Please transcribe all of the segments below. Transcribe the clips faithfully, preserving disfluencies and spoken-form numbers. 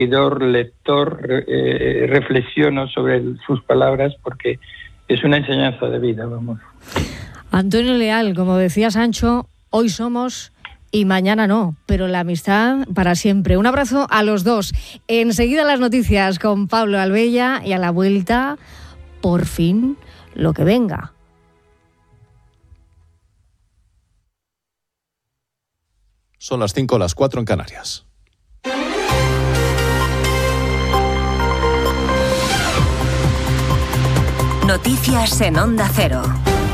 seguidor, lector, eh, reflexiono sobre el, sus palabras porque es una enseñanza de vida, vamos. Antonio Leal, como decía Sancho, hoy somos y mañana no, pero la amistad para siempre. Un abrazo a los dos. Enseguida las noticias con Pablo Albella y a la vuelta, por fin, lo que venga. Son las cinco, las cuatro en Canarias. Noticias en Onda Cero.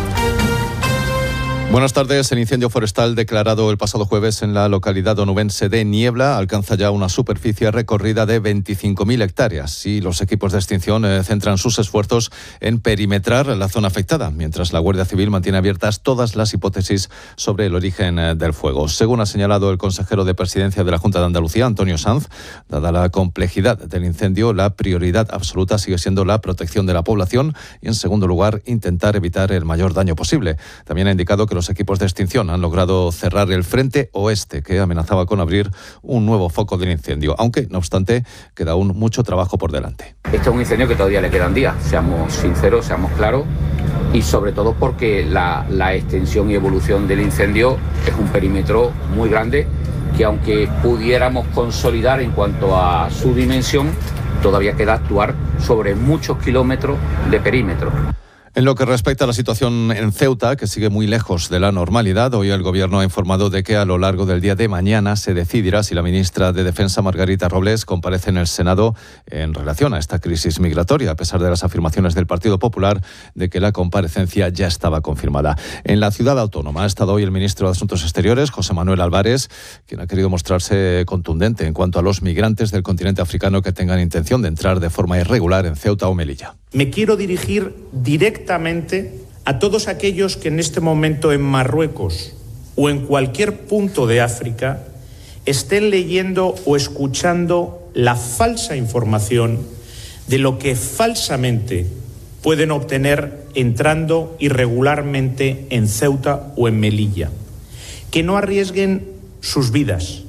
Buenas tardes. El incendio forestal declarado el pasado jueves en la localidad onubense de Niebla alcanza ya una superficie recorrida de veinticinco mil hectáreas y los equipos de extinción eh, centran sus esfuerzos en perimetrar la zona afectada, mientras la Guardia Civil mantiene abiertas todas las hipótesis sobre el origen eh, del fuego. Según ha señalado el consejero de Presidencia de la Junta de Andalucía, Antonio Sanz, dada la complejidad del incendio, la prioridad absoluta sigue siendo la protección de la población y, en segundo lugar, intentar evitar el mayor daño posible. También ha indicado que los equipos de extinción han logrado cerrar el frente oeste, que amenazaba con abrir un nuevo foco del incendio, aunque, no obstante, queda aún mucho trabajo por delante. Este es un incendio que todavía le quedan días, seamos sinceros, seamos claros, y sobre todo porque la, la extensión y evolución del incendio es un perímetro muy grande que, aunque pudiéramos consolidar en cuanto a su dimensión, todavía queda actuar sobre muchos kilómetros de perímetro. En lo que respecta a la situación en Ceuta, que sigue muy lejos de la normalidad, hoy el Gobierno ha informado de que a lo largo del día de mañana se decidirá si la ministra de Defensa, Margarita Robles, comparece en el Senado en relación a esta crisis migratoria, a pesar de las afirmaciones del Partido Popular de que la comparecencia ya estaba confirmada. En la ciudad autónoma ha estado hoy el ministro de Asuntos Exteriores, José Manuel Álvarez, quien ha querido mostrarse contundente en cuanto a los migrantes del continente africano que tengan intención de entrar de forma irregular en Ceuta o Melilla. Me quiero dirigir directamente a todos aquellos que en este momento en Marruecos o en cualquier punto de África estén leyendo o escuchando la falsa información de lo que falsamente pueden obtener entrando irregularmente en Ceuta o en Melilla. Que no arriesguen sus vidas,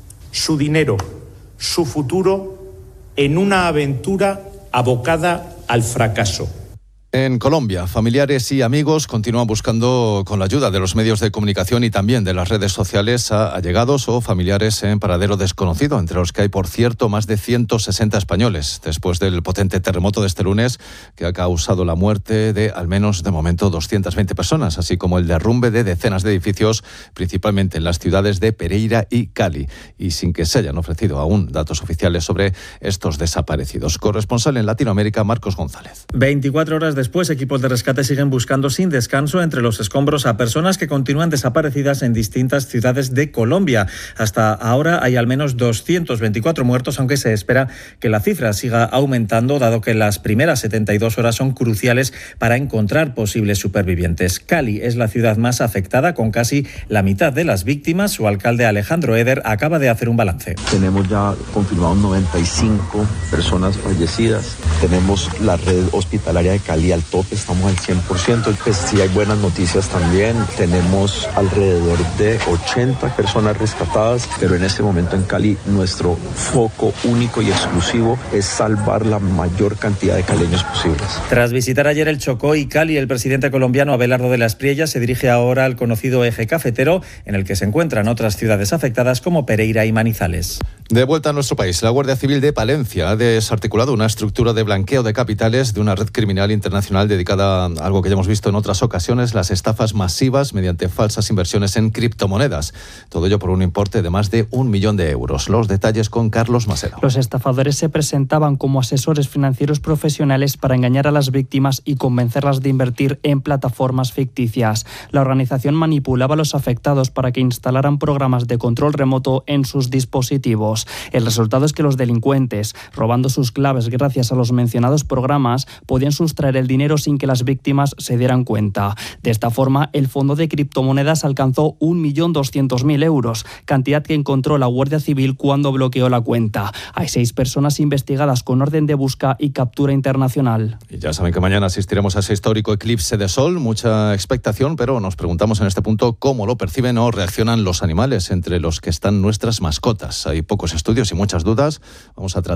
su dinero, su futuro en una aventura abocada al fracaso. En Colombia, familiares y amigos continúan buscando, con la ayuda de los medios de comunicación y también de las redes sociales, a allegados o familiares en paradero desconocido, entre los que hay, por cierto, más de ciento sesenta españoles, después del potente terremoto de este lunes que ha causado la muerte de, al menos de momento, doscientas veinte personas, así como el derrumbe de decenas de edificios, principalmente en las ciudades de Pereira y Cali, y sin que se hayan ofrecido aún datos oficiales sobre estos desaparecidos. Corresponsal en Latinoamérica, Marcos González. veinticuatro horas después, equipos de rescate siguen buscando sin descanso entre los escombros a personas que continúan desaparecidas en distintas ciudades de Colombia. Hasta ahora hay al menos doscientos veinticuatro muertos, aunque se espera que la cifra siga aumentando, dado que las primeras setenta y dos horas son cruciales para encontrar posibles supervivientes. Cali es la ciudad más afectada, con casi la mitad de las víctimas. Su alcalde, Alejandro Eder, acaba de hacer un balance. Tenemos ya confirmado noventa y cinco personas fallecidas. Tenemos la red hospitalaria de Cali al tope, estamos al cien por ciento. Pues sí hay buenas noticias también. Tenemos alrededor de ochenta personas rescatadas, pero en este momento en Cali nuestro foco único y exclusivo es salvar la mayor cantidad de caleños posibles. Tras visitar ayer el Chocó y Cali, el presidente colombiano Abelardo de la Espriella se dirige ahora al conocido eje cafetero, en el que se encuentran otras ciudades afectadas como Pereira y Manizales. De vuelta a nuestro país, la Guardia Civil de Palencia ha desarticulado una estructura de blanqueo de capitales de una red criminal internacional dedicada a algo que ya hemos visto en otras ocasiones, las estafas masivas mediante falsas inversiones en criptomonedas. Todo ello por un importe de más de un millón de euros. Los detalles con Carlos Masero. Los estafadores se presentaban como asesores financieros profesionales para engañar a las víctimas y convencerlas de invertir en plataformas ficticias. La organización manipulaba a los afectados para que instalaran programas de control remoto en sus dispositivos. El resultado es que los delincuentes, robando sus claves gracias a los mencionados programas, podían sustraer el dinero sin que las víctimas se dieran cuenta. De esta forma, el fondo de criptomonedas alcanzó un millón doscientos mil euros, cantidad que encontró la Guardia Civil cuando bloqueó la cuenta. Hay seis personas investigadas con orden de busca y captura internacional. Y ya saben que mañana asistiremos a ese histórico eclipse de sol, mucha expectación, pero nos preguntamos en este punto cómo lo perciben o reaccionan los animales, entre los que están nuestras mascotas. Hay pocos estudios y muchas dudas. Vamos a tratar